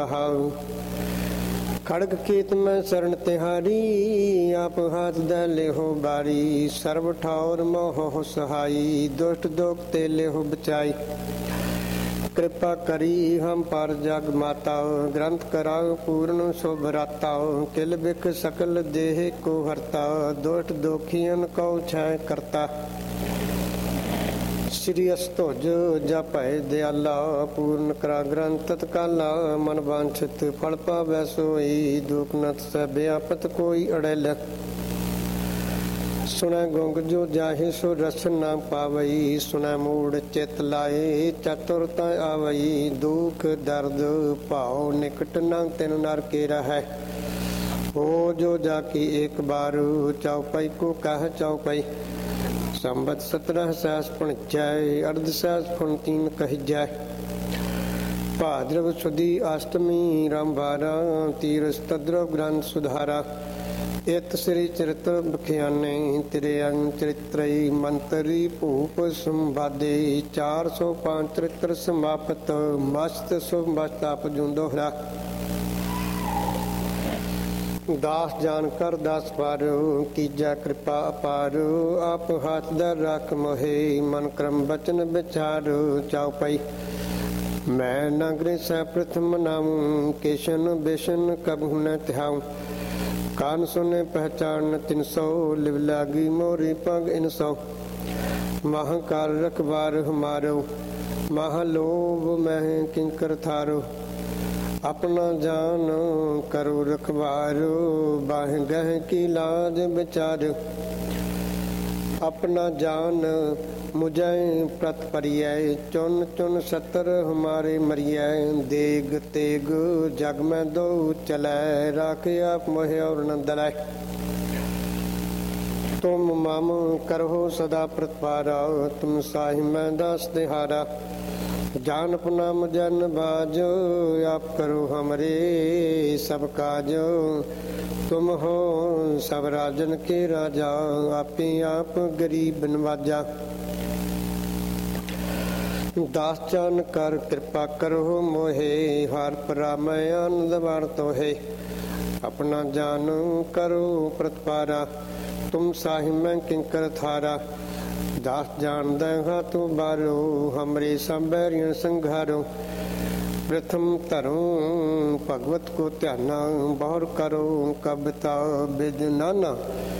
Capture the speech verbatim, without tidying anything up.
खड़ग खेत में शरण तिहारी, आप हाथ दे लेहो बारी। सर्व ठाउर मोह सहाई, दुष्ट दोख ते लेहो बचाई। कृपा करी हम पर जग माता, ग्रंथ कराओ पूर्ण शोभराता। किल बिख सकल देह को हरता, दुष्ट दोखियन को छय करता। श्री अस्तुज जपै दयाला, पूर्ण करा ग्रंथ तत्काला। मन वांछित फल पावै सोई, दुख नत सह व्यापत कोई अड़ेल। सुनै गुंग जो जाहि सो रस न पावई, सुनै मूढ़ चित लाए चतुरता आवई। दुख दर्द भाव निकट न तिन नर के रहै, हो जो जाकी एक बार। चौपाई को कह चौपाई, संबत सत्रह सहस पुणजय। अर्ध सहस पुण तीन कह जय। भाद्रव सुदी अष्टमी रामवारा, तीरस तद्रव ग्रंथ सुधारा। इत श्री चरित्र बख्याने, तिरे अंग चरित्रई मंतरी भूप संवादे। चार सौ पांच चरित्र समाप्त, मस्त शुभ मस्त आप जूं दोहरा। दास जान कर दास पारो, कीजा कृपा अपारो। आप हाथ दर रख मोहे, मन क्रम बचन विचारो। चौपाई, मैं नगरे सह प्रथम नामू, केशन बेशन कबहु न तिहाऊं। कान सुने पहचान तिन सौ, लिव लागी मोरी पग इन सौ। महाकाल रखबार हमारो, महालोभ मह किंकर थारो। अपना जान करो रखवारो, बाह गह की लाज विचार। अपना जान मुझे प्रत परिय, चुन चुन सतर हमारे मरिय। देग तेग जग में दो चलै, राखे आप मोहे और न दलै। तुम मम करहो सदा प्रतिपारा, तुम साहि मैं दास तिहारा। जान अपना मुझन बाजो, आप करो हमरे सब काजो। तुम हो सब राजन के राजा, आपे आप गरीब नवाजा। दास जान कर कृपा करो मोहे, हार परा मैं आनंद वारतो है। अपना जान करो प्रतिपारा, तुम साहि मैं किंकर थारा। दास जान दे तू बारो, हमरे सब बैरियन संघारो। प्रथम धरो भगवत को ध्याना, बहुर करो कविता बिद नाना।